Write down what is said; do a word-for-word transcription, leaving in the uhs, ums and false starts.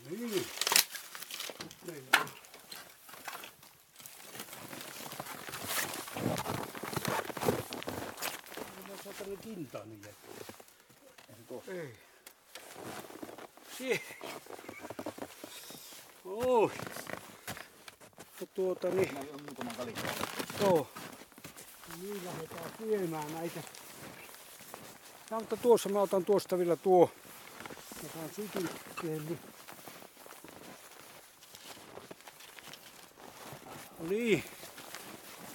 Niin. Meillä on. Mä saan tänne kintaan niille. Ei se tuossa. Ei. Sie. Oi. No tuota niin. Näin on muutaman kalikkaa. Joo. Niin lähdetään syömään näitä. Ja, mutta tuossa mä otan tuosta vielä tuo. Mä otan sikin siihen. No niin.